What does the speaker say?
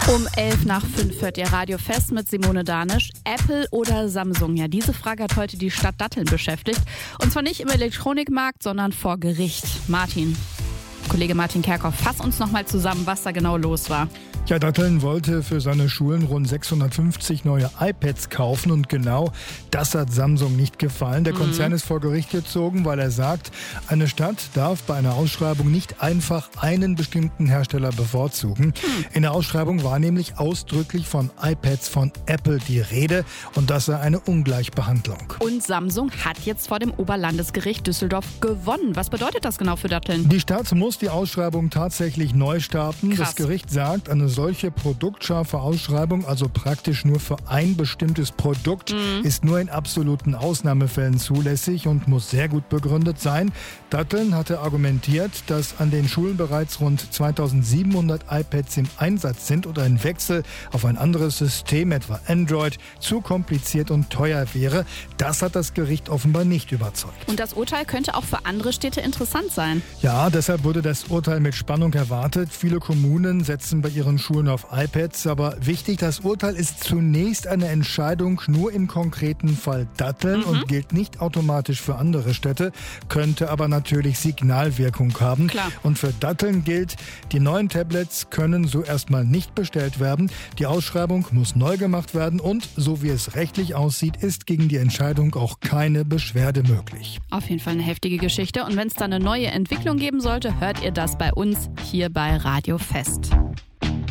Um 11:05 hört ihr Radio Fest mit Simone Danisch. Apple oder Samsung? Ja, diese Frage hat heute die Stadt Datteln beschäftigt. Und zwar nicht im Elektronikmarkt, sondern vor Gericht. Kollege Martin Kerkhoff, fass uns nochmal zusammen, was da genau los war. Ja, Datteln wollte für seine Schulen rund 650 neue iPads kaufen und genau das hat Samsung nicht gefallen. Der Konzern ist vor Gericht gezogen, weil er sagt, eine Stadt darf bei einer Ausschreibung nicht einfach einen bestimmten Hersteller bevorzugen. In der Ausschreibung war nämlich ausdrücklich von iPads von Apple die Rede und das sei eine Ungleichbehandlung. Und Samsung hat jetzt vor dem Oberlandesgericht Düsseldorf gewonnen. Was bedeutet das genau für Datteln? Die Stadt muss die Ausschreibung tatsächlich neu starten. Krass. Das Gericht sagt, eine solche produktscharfe Ausschreibung, also praktisch nur für ein bestimmtes Produkt, ist nur in absoluten Ausnahmefällen zulässig und muss sehr gut begründet sein. Datteln hatte argumentiert, dass an den Schulen bereits rund 2700 iPads im Einsatz sind und ein Wechsel auf ein anderes System, etwa Android, zu kompliziert und teuer wäre. Das hat das Gericht offenbar nicht überzeugt. Und das Urteil könnte auch für andere Städte interessant sein. Ja, deshalb wurde das Urteil mit Spannung erwartet. Viele Kommunen setzen bei ihren Schulen auf iPads, aber wichtig, das Urteil ist zunächst eine Entscheidung nur im konkreten Fall Datteln und gilt nicht automatisch für andere Städte, könnte aber natürlich Signalwirkung haben. Klar. Und für Datteln gilt, die neuen Tablets können so erstmal nicht bestellt werden. Die Ausschreibung muss neu gemacht werden und, so wie es rechtlich aussieht, ist gegen die Entscheidung auch keine Beschwerde möglich. Auf jeden Fall eine heftige Geschichte. Und wenn es da eine neue Entwicklung geben sollte, hört ihr das bei uns hier bei Radio Fest.